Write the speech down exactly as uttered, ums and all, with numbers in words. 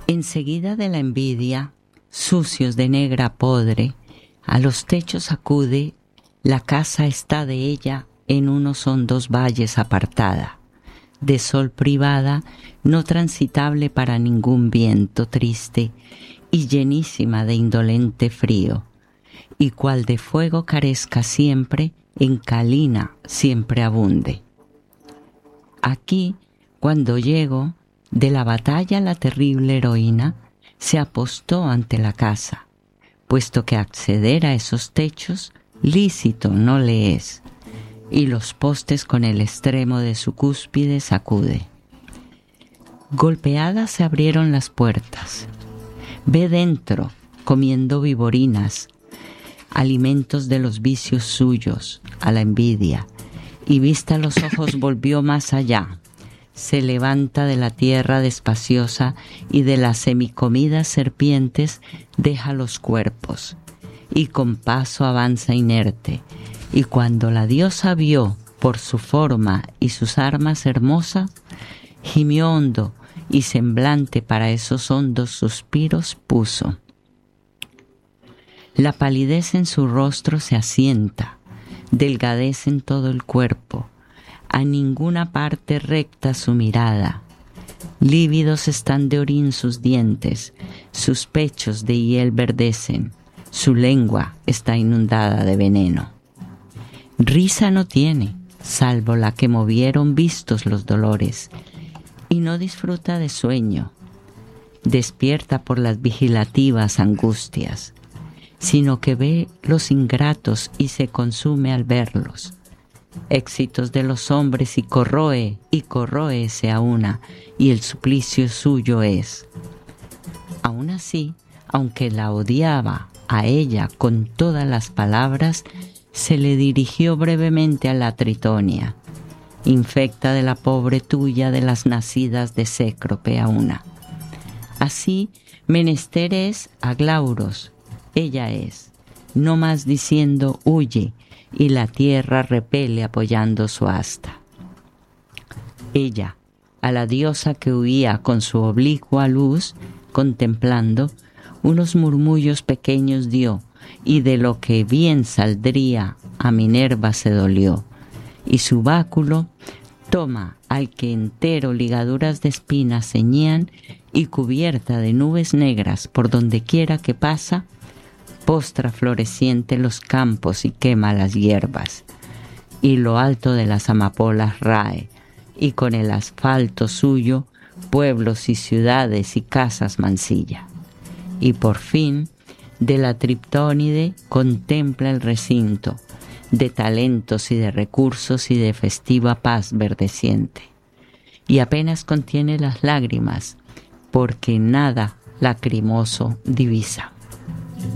Enseguida de la envidia, sucios de negra podre, a los techos acude, la casa está de ella en unos hondos valles apartada, de sol privada, no transitable para ningún viento triste, y llenísima de indolente frío, y cual de fuego carezca siempre, en calina siempre abunde. Aquí, cuando llego, de la batalla la terrible heroína se apostó ante la casa, puesto que acceder a esos techos lícito no le es, y los postes con el extremo de su cúspide sacude. Golpeadas se abrieron las puertas. Ve dentro, comiendo viborinas, alimentos de los vicios suyos, a la envidia, y vista los ojos volvió más allá. Se levanta de la tierra despaciosa y de las semicomidas serpientes deja los cuerpos, y con paso avanza inerte, y cuando la diosa vio por su forma y sus armas hermosas, gimió hondo y semblante para esos hondos suspiros puso. La palidez en su rostro se asienta, delgadez en todo el cuerpo, a ninguna parte recta su mirada. Lívidos están de orín sus dientes, sus pechos de hiel verdecen, su lengua está inundada de veneno. Risa no tiene, salvo la que movieron vistos los dolores, y no disfruta de sueño, despierta por las vigilativas angustias, sino que ve los ingratos y se consume al verlos. Éxitos de los hombres y corroe, y corróese a una, y el suplicio suyo es. Aún así, aunque la odiaba a ella con todas las palabras, se le dirigió brevemente a la Tritonia, infecta de la pobre tuya de las nacidas de Cécrope a una. Así, menester es a Glauros, ella es, no más diciendo huye, y la tierra repele apoyando su asta. Ella, a la diosa que huía con su oblicua luz, contemplando, unos murmullos pequeños dio, y de lo que bien saldría a Minerva se dolió, y su báculo toma al que entero ligaduras de espinas ceñían, y cubierta de nubes negras por donde quiera que pasa, postra floreciente los campos y quema las hierbas, y lo alto de las amapolas rae, y con el asfalto suyo pueblos y ciudades y casas mancilla. Y por fin, de la Triptónide contempla el recinto, de talentos y de recursos y de festiva paz verdeciente, y apenas contiene las lágrimas, porque nada lacrimoso divisa.